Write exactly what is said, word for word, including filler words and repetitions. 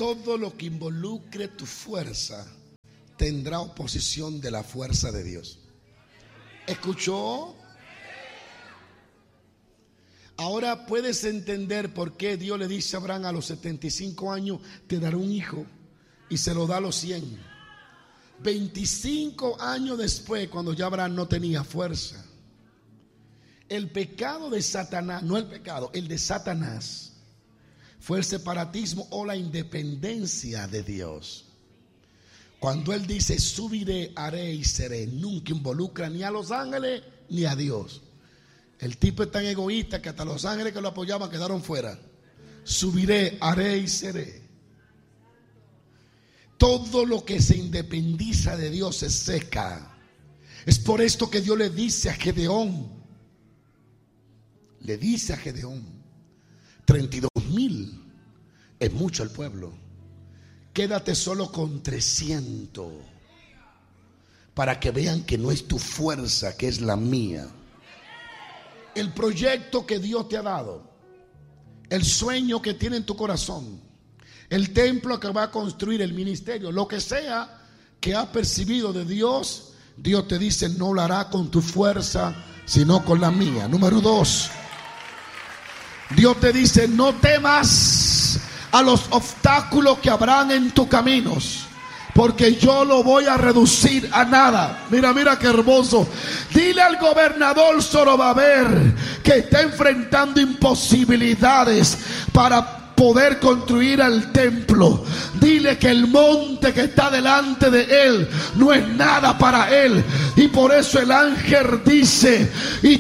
todo lo que involucre tu fuerza tendrá oposición de la fuerza de Dios. ¿Escuchó? Ahora puedes entender por qué Dios le dice a Abraham: a los setenta y cinco años te daré un hijo, y se lo da a los cien. veinticinco años después, cuando ya Abraham no tenía fuerza. El pecado de Satanás, no el pecado, el de Satanás, fue el separatismo o la independencia de Dios. Cuando él dice subiré, haré y seré, nunca involucra ni a los ángeles ni a Dios. El tipo es tan egoísta que hasta los ángeles que lo apoyaban quedaron fuera. Subiré, haré y seré. Todo lo que se independiza de Dios se seca. Es por esto que Dios le dice a Gedeón, le dice a Gedeón, treinta y dos mil es mucho el pueblo, quédate solo con trescientos, para que vean que no es tu fuerza, que es la mía. El proyecto que Dios te ha dado, el sueño que tiene en tu corazón, el templo que va a construir, el ministerio, lo que sea que has percibido de Dios, Dios te dice: no lo hará con tu fuerza, sino con la mía. Número dos, Dios te dice: no temas a los obstáculos que habrán en tus caminos, porque yo lo voy a reducir a nada. Mira, mira qué hermoso. Dile al gobernador Zorobabel, que está enfrentando imposibilidades para poder construir el templo, dile que el monte que está delante de él no es nada para él. Y por eso el ángel dice: y